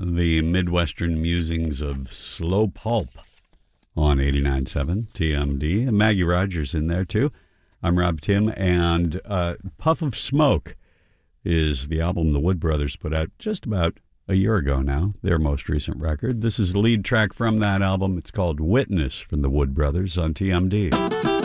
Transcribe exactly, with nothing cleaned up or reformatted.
the Midwestern musings of Slow Pulp on eighty-nine point seven T M D. And Maggie Rogers in there, too. I'm Rob Tim, and uh, Puff of Smoke is the album the Wood Brothers put out just about a year ago now, their most recent record. This is the lead track from that album. It's called Witness from the Wood Brothers on T M D.